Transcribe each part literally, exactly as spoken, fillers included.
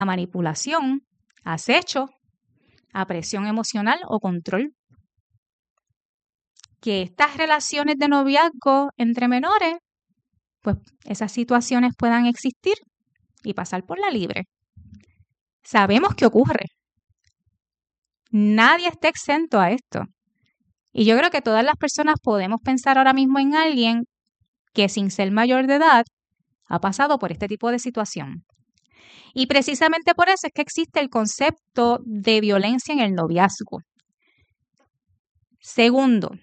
a manipulación, acecho, a presión emocional o control. Que estas relaciones de noviazgo entre menores, pues esas situaciones puedan existir y pasar por la libre. Sabemos que ocurre. Nadie está exento a esto. Y yo creo que todas las personas podemos pensar ahora mismo en alguien que sin ser mayor de edad ha pasado por este tipo de situación. Y precisamente por eso es que existe el concepto de violencia en el noviazgo. Segundo,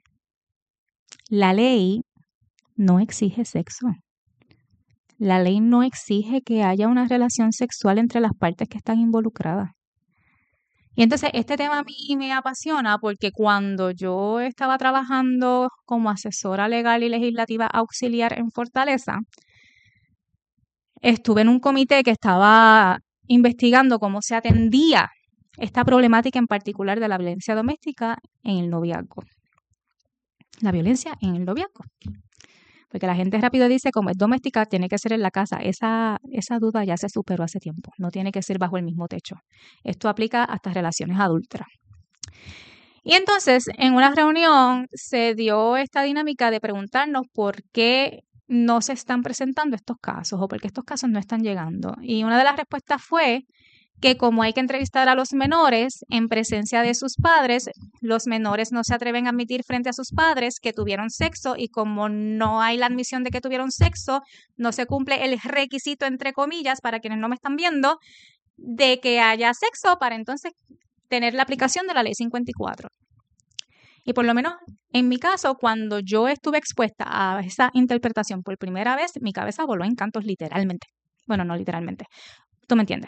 la ley no exige sexo. La ley no exige que haya una relación sexual entre las partes que están involucradas. Y entonces este tema a mí me apasiona porque cuando yo estaba trabajando como asesora legal y legislativa auxiliar en Fortaleza, estuve en un comité que estaba investigando cómo se atendía esta problemática en particular de la violencia doméstica en el noviazgo. La violencia en el noviazgo. Porque la gente rápido dice, como es doméstica, tiene que ser en la casa. Esa, esa duda ya se superó hace tiempo. No tiene que ser bajo el mismo techo. Esto aplica hasta relaciones adúlteras. Y entonces, en una reunión se dio esta dinámica de preguntarnos por qué no se están presentando estos casos o por qué estos casos no están llegando. Y una de las respuestas fue que como hay que entrevistar a los menores en presencia de sus padres, los menores no se atreven a admitir frente a sus padres que tuvieron sexo y como no hay la admisión de que tuvieron sexo, no se cumple el requisito, entre comillas, para quienes no me están viendo, de que haya sexo para entonces tener la aplicación de la ley cincuenta y cuatro. Y por lo menos en mi caso, cuando yo estuve expuesta a esa interpretación por primera vez, mi cabeza voló en cantos literalmente. Bueno, no literalmente. ¿Tú me entiendes?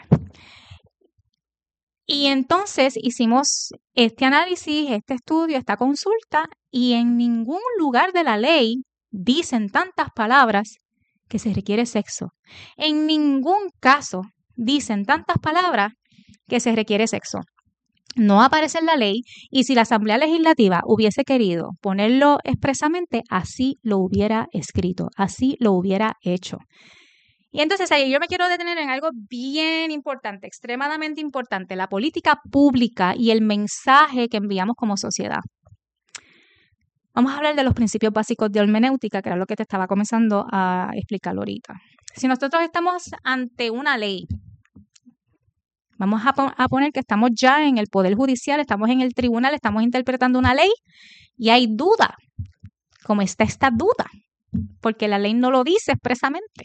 Y entonces hicimos este análisis, este estudio, esta consulta, y en ningún lugar de la ley dicen tantas palabras que se requiere sexo. En ningún caso dicen tantas palabras que se requiere sexo. No aparece en la ley y si la Asamblea Legislativa hubiese querido ponerlo expresamente, así lo hubiera escrito, así lo hubiera hecho. Y entonces ahí yo me quiero detener en algo bien importante, extremadamente importante, la política pública y el mensaje que enviamos como sociedad. Vamos a hablar de los principios básicos de hermenéutica, que era lo que te estaba comenzando a explicar ahorita. Si nosotros estamos ante una ley, vamos a, pon- a poner que estamos ya en el Poder Judicial, estamos en el tribunal, estamos interpretando una ley y hay duda, como está esta duda, porque la ley no lo dice expresamente.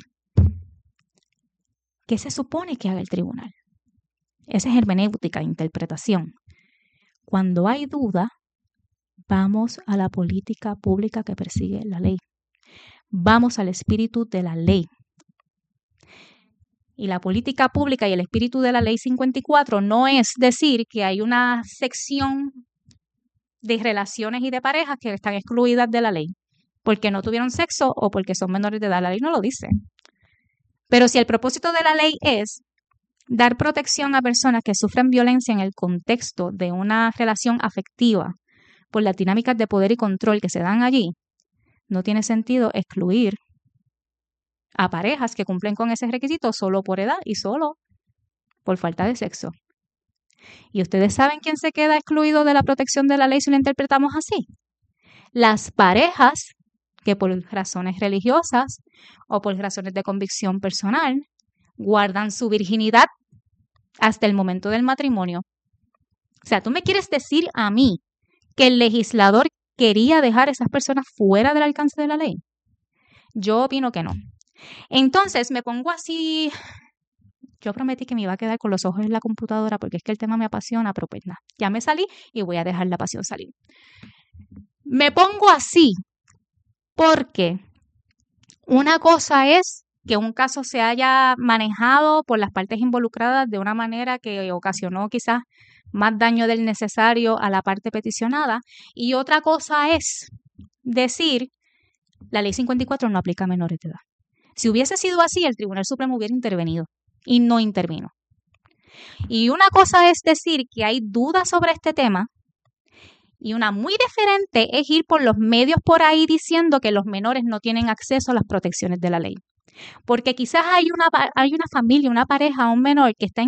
¿Qué se supone que haga el tribunal? Esa es hermenéutica, interpretación. Cuando hay duda, vamos a la política pública que persigue la ley. Vamos al espíritu de la ley. Y la política pública y el espíritu de la ley cincuenta y cuatro no es decir que hay una sección de relaciones y de parejas que están excluidas de la ley porque no tuvieron sexo o porque son menores de edad. La ley no lo dice. Pero si el propósito de la ley es dar protección a personas que sufren violencia en el contexto de una relación afectiva por las dinámicas de poder y control que se dan allí, no tiene sentido excluir a parejas que cumplen con ese requisito solo por edad y solo por falta de sexo. ¿Y ustedes saben quién se queda excluido de la protección de la ley si lo interpretamos así? Las parejas que por razones religiosas o por razones de convicción personal guardan su virginidad hasta el momento del matrimonio. O sea, ¿tú me quieres decir a mí que el legislador quería dejar a esas personas fuera del alcance de la ley? Yo opino que no. Entonces me pongo así, yo prometí que me iba a quedar con los ojos en la computadora porque es que el tema me apasiona, pero pues nada, ya me salí y voy a dejar la pasión salir. Me pongo así porque una cosa es que un caso se haya manejado por las partes involucradas de una manera que ocasionó quizás más daño del necesario a la parte peticionada y otra cosa es decir, la ley cincuenta y cuatro no aplica a menores de edad. Si hubiese sido así, el Tribunal Supremo hubiera intervenido y no intervino. Y una cosa es decir que hay dudas sobre este tema y una muy diferente es ir por los medios por ahí diciendo que los menores no tienen acceso a las protecciones de la ley. Porque quizás hay una, hay una familia, una pareja, un menor que está en